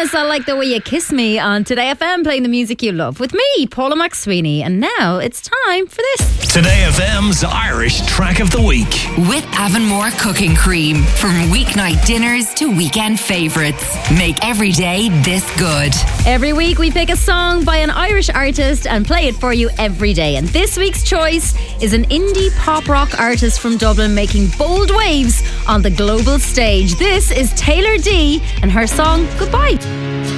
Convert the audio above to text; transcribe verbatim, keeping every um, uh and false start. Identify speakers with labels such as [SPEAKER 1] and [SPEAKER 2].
[SPEAKER 1] Thomas, I Like the Way You Kiss Me on Today F M, playing the music you love with me, Paula McSweeney. And now it's time for this.
[SPEAKER 2] Today F M's Irish Track of the Week.
[SPEAKER 3] With Avonmore Cooking Cream. From weeknight dinners to weekend favourites. Make every day this good.
[SPEAKER 1] Every week we pick a song by an Irish artist and play it for you every day. And this week's choice is an indie pop rock artist from Dublin making bold waves on the global stage. This is Taylor D and her song Goodbye.